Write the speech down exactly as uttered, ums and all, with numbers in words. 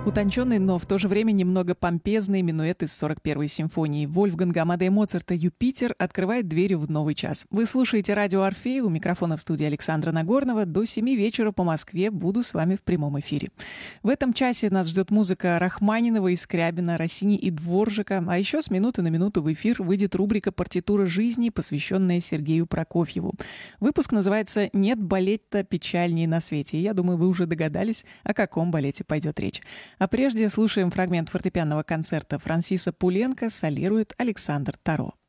Утонченный, но в то же время немного помпезный минуэт из сорок первой симфонии Вольфганга Амадея Моцарта «Юпитер» открывает двери в новый час. Вы слушаете радио «Орфей», у микрофона в студии Александра Нагорнова. До семи вечера по Москве буду с вами в прямом эфире. В этом часе нас ждет музыка Рахманинова и Скрябина, Россини и Дворжика. А еще с минуты на минуту в эфир выйдет рубрика «Партитура жизни», посвященная Сергею Прокофьеву. Выпуск называется «Нет балета печальней на свете». И я думаю, вы уже догадались, о каком балете пойдет речь. А прежде слушаем фрагмент фортепианного концерта Франсиса Пуленко, солирует Александр Таро.